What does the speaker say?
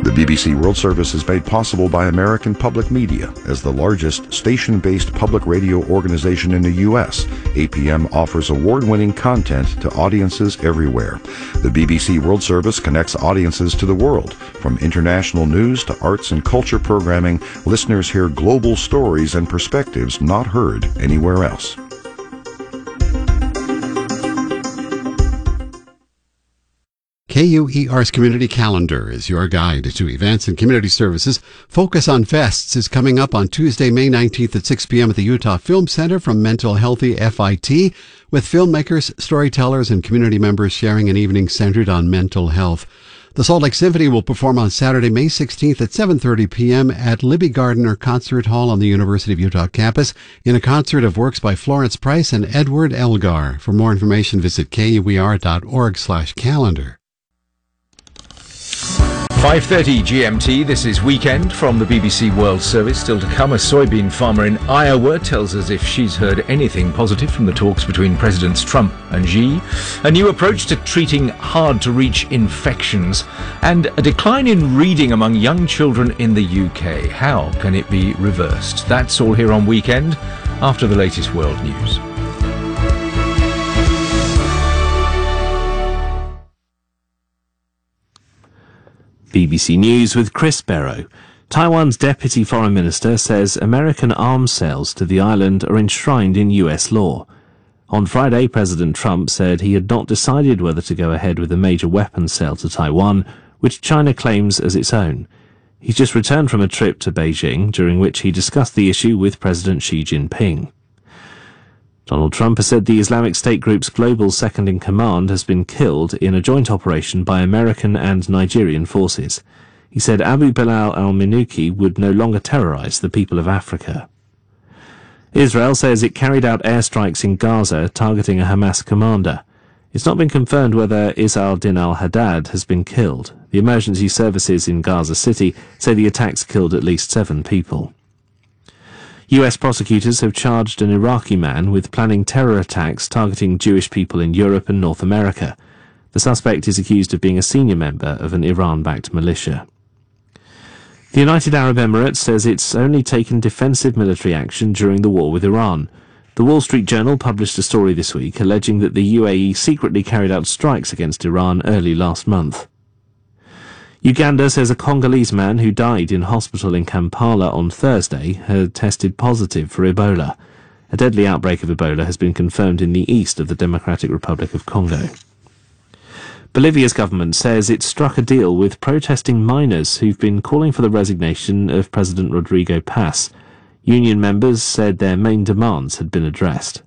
The BBC World Service is made possible by American Public Media. As the largest station-based public radio organization in the U.S., APM offers award-winning content to audiences everywhere. The BBC World Service connects audiences to the world. From international news to arts and culture programming, listeners hear global stories and perspectives not heard anywhere else. KUER's Community Calendar is your guide to events and community services. Focus on Fests is coming up on Tuesday, May 19th at 6 p.m. at the Utah Film Center from Mental Healthy FIT, with filmmakers, storytellers, and community members sharing an evening centered on mental health. The Salt Lake Symphony will perform on Saturday, May 16th at 7:30 p.m. at Libby Gardner Concert Hall on the University of Utah campus in a concert of works by Florence Price and Edward Elgar. For more information, visit kuer.org/calendar. 5:30 GMT, this is Weekend from the BBC World Service. Still to come, a soybean farmer in Iowa tells us if she's heard anything positive from the talks between Presidents Trump and Xi, a new approach to treating hard-to-reach infections, and a decline in reading among young children in the UK. How can it be reversed? That's all here on Weekend, after the latest world news. BBC News with Chris Barrow. Taiwan's Deputy Foreign Minister says American arms sales to the island are enshrined in US law. On Friday, President Trump said he had not decided whether to go ahead with a major weapons sale to Taiwan, which China claims as its own. He's just returned from a trip to Beijing, during which he discussed the issue with President Xi Jinping. Donald Trump has said the Islamic State group's global second-in-command has been killed in a joint operation by American and Nigerian forces. He said Abu Bilal al-Minuki would no longer terrorize the people of Africa. Israel says it carried out airstrikes in Gaza targeting a Hamas commander. It's not been confirmed whether Is al-Din al-Haddad has been killed. The emergency services in Gaza City say the attacks killed at least 7 people. US prosecutors have charged an Iraqi man with planning terror attacks targeting Jewish people in Europe and North America. The suspect is accused of being a senior member of an Iran-backed militia. The United Arab Emirates says it's only taken defensive military action during the war with Iran. The Wall Street Journal published a story this week alleging that the UAE secretly carried out strikes against Iran early last month. Uganda says a Congolese man who died in hospital in Kampala on Thursday had tested positive for Ebola. A deadly outbreak of Ebola has been confirmed in the east of the Democratic Republic of Congo. Bolivia's government says it struck a deal with protesting miners who've been calling for the resignation of President Rodrigo Paz. Union members said their main demands had been addressed.